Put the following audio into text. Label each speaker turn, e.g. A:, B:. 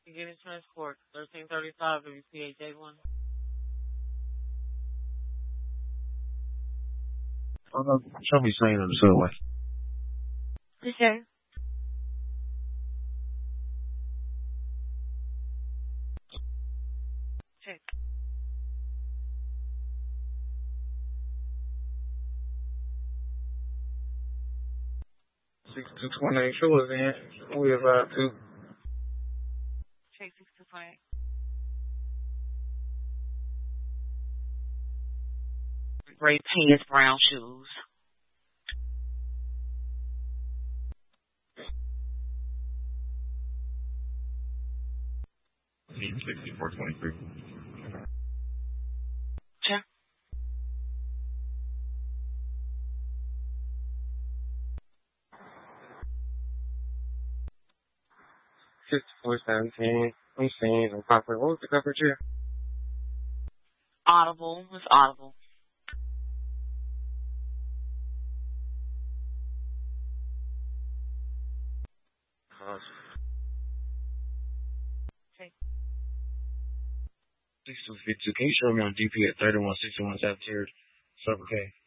A: Beginning transport, 1335 WPHJ1.
B: Show me saying on the subway.
A: Okay. Check.
B: Six two 28 shores in. We about to.
A: Check 6228. Gray pants, brown shoes.
B: Need 6423.
A: Check.
B: I'm seeing on proper. What was the coverage here?
A: Audible. It's audible. Okay.
B: 6252. Can you show me on DP at 3161 South Tier, Circle K?